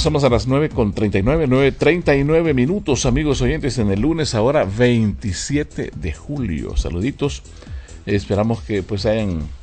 pasamos a las 9:39 minutos, amigos oyentes, en el lunes, ahora 27 de julio. Saluditos. Esperamos que pues hayan